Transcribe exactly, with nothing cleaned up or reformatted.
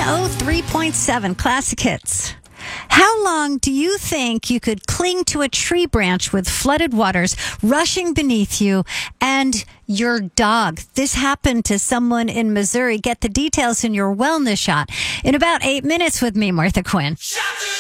oh three point seven Classic Hits. How long do you think you could cling to a tree branch with flooded waters rushing beneath you and your dog? This happened to someone in Missouri. Get the details in your wellness shot in about eight minutes with me, Martha Quinn.